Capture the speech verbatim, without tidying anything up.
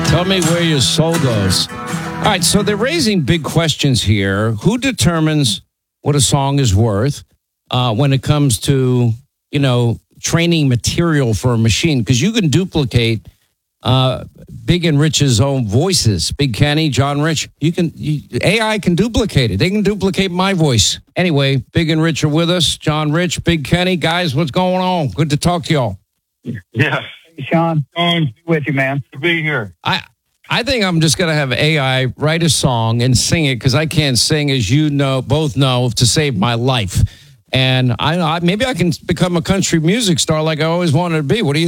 Tell me where your soul goes. All right, so they're raising big questions here. Who determines what a song is worth uh, when it comes to, you know, training material for a machine? Because you can duplicate uh, Big and Rich's own voices. Big Kenny, John Rich. You can you, A I can duplicate it. They can duplicate my voice. Anyway, Big and Rich are with us. John Rich, Big Kenny. Guys, what's going on? Good to talk to y'all. Yeah. Sean, Sean, with you, man. For being here. I I think I'm just going to have A I write a song and sing it because I can't sing, as you know, both know, to save my life. And I, I maybe I can become a country music star like I always wanted to be. What do you